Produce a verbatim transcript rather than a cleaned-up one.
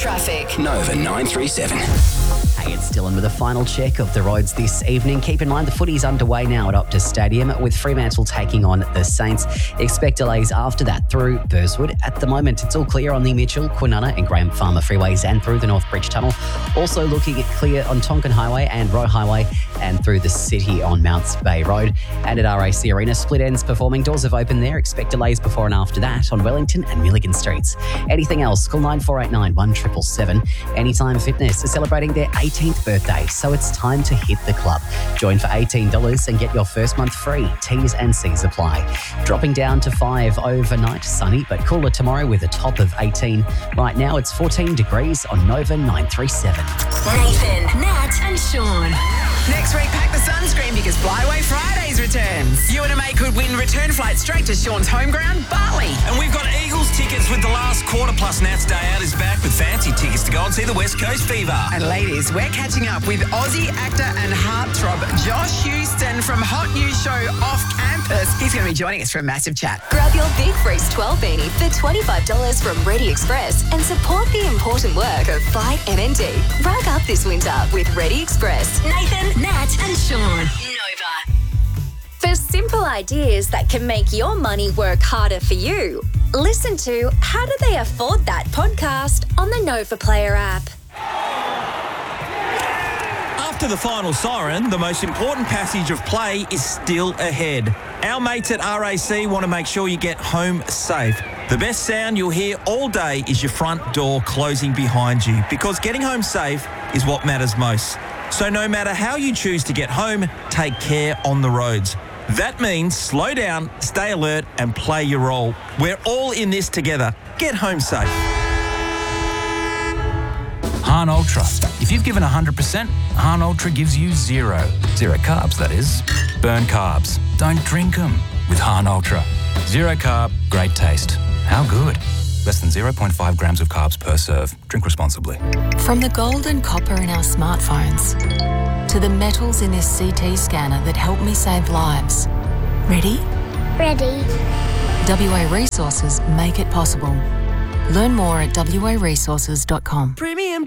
Traffic. Nova nine three seven. Hey, it's Dylan with a final check of the roads this evening. Keep in mind the footy's underway now at Optus Stadium with Fremantle taking on the Saints. Expect delays after that through Burswood. At the moment, it's all clear on the Mitchell, Kwinana and Graham Farmer freeways and through the North Bridge Tunnel. Also looking at clear on Tonkin Highway and Roe Highway and through the city on Mounts Bay Road. And at R A C Arena, split ends performing. Doors have opened there. Expect delays before and after that on Wellington and Milligan Streets. Anything else? Call nine four eight nine, one seven seven seven. Anytime Fitness is celebrating their eighteenth birthday, so it's time to hit the club. Join for eighteen dollars and get your first month free. T's and C's apply. Dropping down to five overnight, sunny but cooler tomorrow with a top of eighteen. Right now it's fourteen degrees on Nova nine three seven. Nathan, Nat and Sean. Next week, pack the sunscreen because Flyaway Fridays returns. You and a mate could win return flights straight to Sean's home ground, Bali. And we've got Eagles tickets with the last quarter, plus Nat's Day Out is back with fancy tickets to go and see the West Coast Fever. And ladies, we're catching up with Aussie actor and heartthrob Josh Houston from Hot News Show Off Campus. He's going to be joining us for a massive chat. Grab your Big Freeze twelve beanie for twenty-five dollars from Ready Express and support the important work of Fight M N D. Rug up this winter with Ready Express. Nathan, Nat and Sean. Nova. For simple ideas that can make your money work harder for you, listen to How Do They Afford That podcast on the Nova Player app. After the final siren, the most important passage of play is still ahead. Our mates at R A C want to make sure you get home safe. The best sound you'll hear all day is your front door closing behind you, because getting home safe is what matters most. So no matter how you choose to get home, take care on the roads. That means slow down, stay alert and play your role. We're all in this together. Get home safe. Hahn Ultra. If you've given one hundred percent, Hahn Ultra gives you zero. Zero carbs, that is. Burn carbs. Don't drink them with Hahn Ultra. Zero carb, great taste. How good? Less than zero point five grams of carbs per serve. Drink responsibly. From the gold and copper in our smartphones to the metals in this C T scanner that help me save lives. Ready? Ready. W A Resources make it possible. Learn more at w a resources dot com. Premium